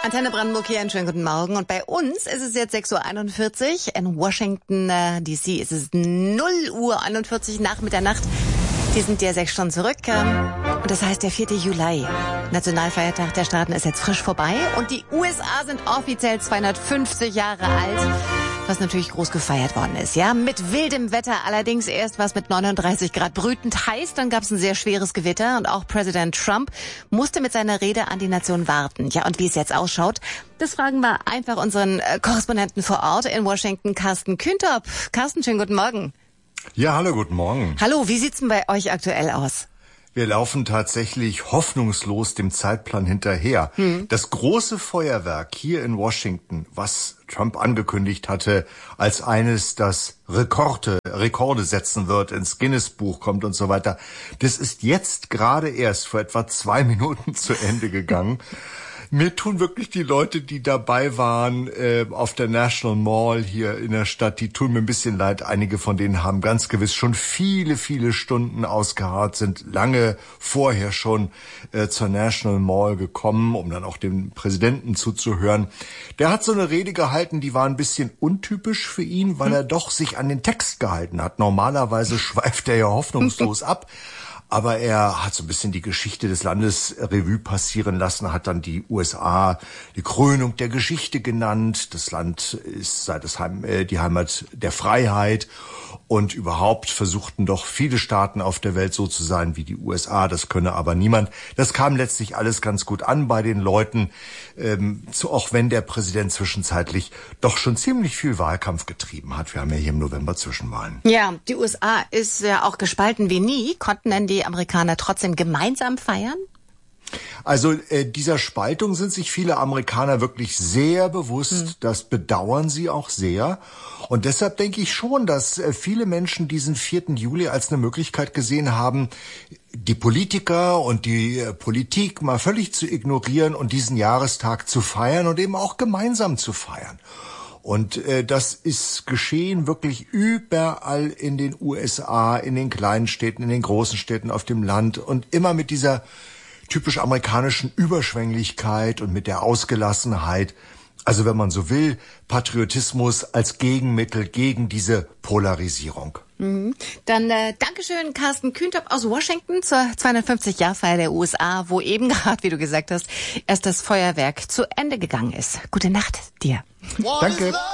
Antenne Brandenburg hier, einen schönen guten Morgen. Und bei uns ist es jetzt 6:41 Uhr. In Washington, D.C. ist es 0:41 Uhr nach Mitternacht. Die sind ja 6 Stunden zurück. Und das heißt, der 4. Juli, Nationalfeiertag der Staaten, ist jetzt frisch vorbei. Und die USA sind offiziell 250 Jahre alt. Was natürlich groß gefeiert worden ist, ja. Mit wildem Wetter, allerdings erst was mit 39 Grad brütend heiß. Dann gab es ein sehr schweres Gewitter und auch Präsident Trump musste mit seiner Rede an die Nation warten. Ja, und wie es jetzt ausschaut, das fragen wir einfach unseren Korrespondenten vor Ort in Washington, Carsten Küntop. Carsten, schönen guten Morgen. Ja, hallo, guten Morgen. Hallo, wie sieht's denn bei euch aktuell aus? Wir laufen tatsächlich hoffnungslos dem Zeitplan hinterher. Das große Feuerwerk hier in Washington, was Trump angekündigt hatte, als eines, das Rekorde setzen wird, ins Guinness-Buch kommt und so weiter, das ist jetzt gerade erst vor etwa 2 Minuten zu Ende gegangen. Mir tun wirklich die Leute, die dabei waren auf der National Mall hier in der Stadt, die tun mir ein bisschen leid. Einige von denen haben ganz gewiss schon viele, viele Stunden ausgeharrt, sind lange vorher schon zur National Mall gekommen, um dann auch dem Präsidenten zuzuhören. Der hat so eine Rede gehalten, die war ein bisschen untypisch für ihn, weil er doch sich an den Text gehalten hat. Normalerweise schweift er ja hoffnungslos ab. Aber er hat so ein bisschen die Geschichte des Landes Revue passieren lassen, hat dann die USA die Krönung der Geschichte genannt. Das Land ist die Heimat der Freiheit. Und überhaupt versuchten doch viele Staaten auf der Welt so zu sein wie die USA. Das könne aber niemand. Das kam letztlich alles ganz gut an bei den Leuten, auch wenn der Präsident zwischenzeitlich doch schon ziemlich viel Wahlkampf getrieben hat. Wir haben ja hier im November Zwischenwahlen. Ja, die USA ist ja auch gespalten wie nie. Konnten denn die Amerikaner trotzdem gemeinsam feiern? Also dieser Spaltung sind sich viele Amerikaner wirklich sehr bewusst. Das bedauern sie auch sehr. Und deshalb denke ich schon, dass viele Menschen diesen 4. Juli als eine Möglichkeit gesehen haben, die Politiker und die Politik mal völlig zu ignorieren und diesen Jahrestag zu feiern und eben auch gemeinsam zu feiern. Und das ist geschehen wirklich überall in den USA, in den kleinen Städten, in den großen Städten, auf dem Land und immer mit dieser typisch amerikanischen Überschwänglichkeit und mit der Ausgelassenheit. Also wenn man so will, Patriotismus als Gegenmittel gegen diese Polarisierung. Dann Dankeschön, Carsten Küntop aus Washington zur 250-Jahr-Feier der USA, wo eben gerade, wie du gesagt hast, erst das Feuerwerk zu Ende gegangen ist. Gute Nacht dir. Danke.